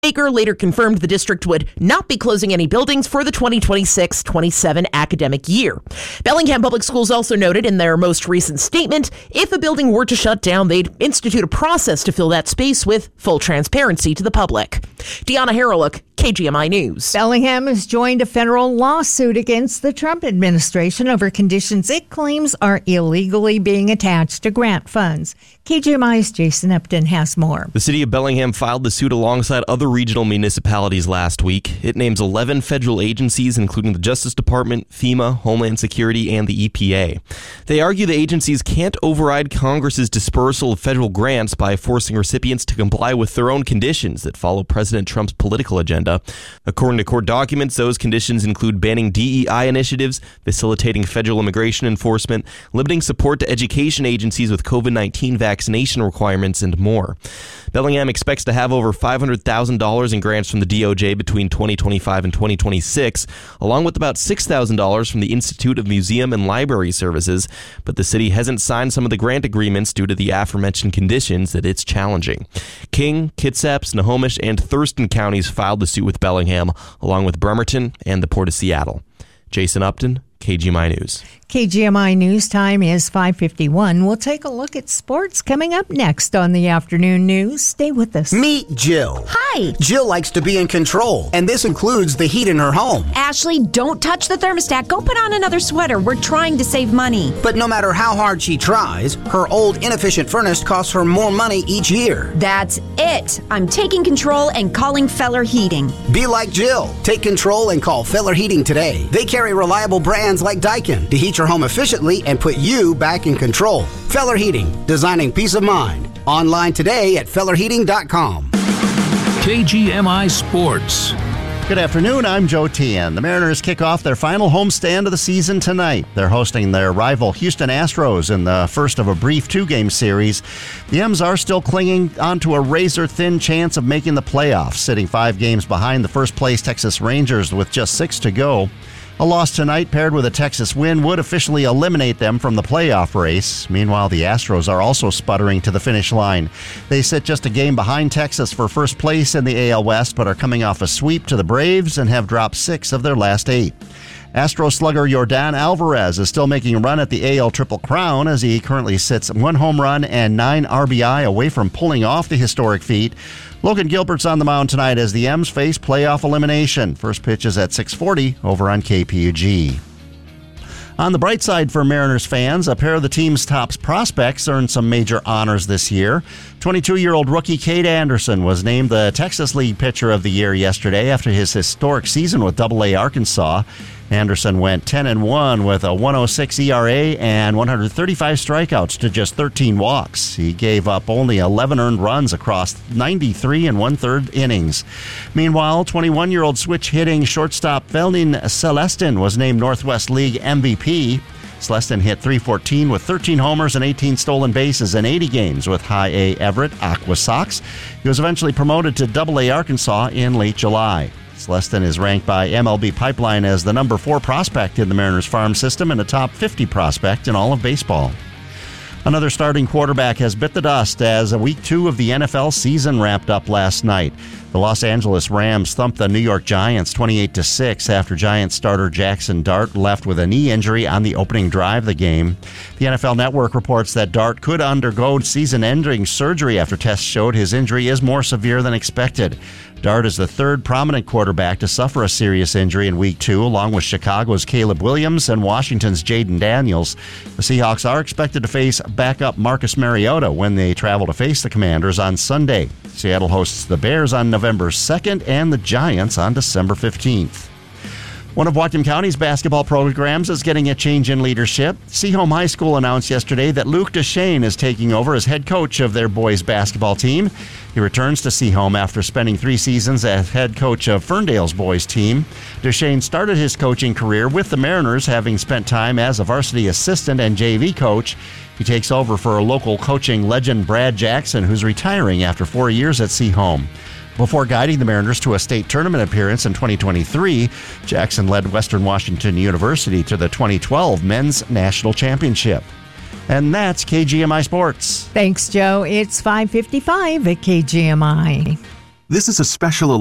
Baker later confirmed the district would not be closing any buildings for the 2026-27 academic year. Bellingham Public Schools also noted in their most recent statement, if a building were to shut down, they'd institute a process to fill that space with full transparency to the public. Deanna Harreluk, KGMI News. Bellingham has joined a federal lawsuit against the Trump administration over conditions it claims are illegally being attached to grant funds. KGMI's Jason Upton has more. The city of Bellingham filed the suit alongside other regional municipalities last week. It names 11 federal agencies, including the Justice Department, FEMA, Homeland Security, and the EPA. They argue the agencies can't override Congress's dispersal of federal grants by forcing recipients to comply with their own conditions that follow President Trump's political agenda. According to court documents, those conditions include banning DEI initiatives, facilitating federal immigration enforcement, limiting support to education agencies with COVID-19 vaccination requirements, and more. Bellingham expects to have over $500,000 in grants from the DOJ between 2025 and 2026, along with about $6,000 from the Institute of Museum and Library Services, but the city hasn't signed some of the grant agreements due to the aforementioned conditions that it's challenging. King, Kitsap, Snohomish, and Thurston counties filed the suit with Bellingham, along with Bremerton and the Port of Seattle. Jason Upton, KGMI News. KGMI News time is 5:51. We'll take a look at sports coming up next on the afternoon news. Stay with us. Meet Jill. Hi. Jill likes to be in control, and this includes the heat in her home. Ashley, don't touch the thermostat. Go put on another sweater. We're trying to save money. But no matter how hard she tries, her old inefficient furnace costs her more money each year. That's it. I'm taking control and calling Feller Heating. Be like Jill. Take control and call Feller Heating today. They carry reliable brands like Daikin to heat your home efficiently and put you back in control. Feller Heating, designing peace of mind. Online today at fellerheating.com. KGMI Sports. Good afternoon, I'm Joe Tian. The Mariners kick off their final homestand of the season tonight. They're hosting their rival Houston Astros in the first of a brief two-game series. The M's are still clinging onto a razor-thin chance of making the playoffs, sitting 5 games behind the first-place Texas Rangers with just 6 to go. A loss tonight paired with a Texas win would officially eliminate them from the playoff race. Meanwhile, the Astros are also sputtering to the finish line. They sit just a game behind Texas for first place in the AL West, but are coming off a sweep to the Braves and have dropped 6 of their last 8. Astro slugger Yordan Alvarez is still making a run at the AL Triple Crown as he currently sits 1 home run and 9 RBI away from pulling off the historic feat. Logan Gilbert's on the mound tonight as the M's face playoff elimination. First pitch is at 6:40 over on KPUG. On the bright side for Mariners fans, a pair of the team's top prospects earned some major honors this year. 22-year-old rookie Cade Anderson was named the Texas League Pitcher of the Year yesterday after his historic season with AA Arkansas. Anderson went 10-1 with a 1.06 ERA and 135 strikeouts to just 13 walks. He gave up only 11 earned runs across 93 1/3 innings. Meanwhile, 21-year-old switch-hitting shortstop Veldin Celestin was named Northwest League MVP. Celestin hit .314 with 13 homers and 18 stolen bases in 80 games with High A Everett Aqua Sox. He was eventually promoted to AA Arkansas in late July. Celestin is ranked by MLB Pipeline as the number 4 prospect in the Mariners farm system and a top 50 prospect in all of baseball. Another starting quarterback has bit the dust as Week 2 of the NFL season wrapped up last night. The Los Angeles Rams thumped the New York Giants 28-6 after Giants starter Jackson Dart left with a knee injury on the opening drive of the game. The NFL Network reports that Dart could undergo season-ending surgery after tests showed his injury is more severe than expected. Dart is the 3rd prominent quarterback to suffer a serious injury in Week 2, along with Chicago's Caleb Williams and Washington's Jaden Daniels. The Seahawks are expected to face backup Marcus Mariota when they travel to face the Commanders on Sunday. Seattle hosts the Bears on November 2nd and the Giants on December 15th. One of Whatcom County's basketball programs is getting a change in leadership. Seaholm High School announced yesterday that Luke Duchesne is taking over as head coach of their boys basketball team. He returns to Seaholm after spending 3 seasons as head coach of Ferndale's boys team. Duchesne started his coaching career with the Mariners, having spent time as a varsity assistant and JV coach. He takes over for local coaching legend Brad Jackson, who's retiring after 4 years at Seaholm. Before guiding the Mariners to a state tournament appearance in 2023, Jackson led Western Washington University to the 2012 Men's National Championship. And that's KGMI Sports. Thanks, Joe. It's 5:55 at KGMI. This is a special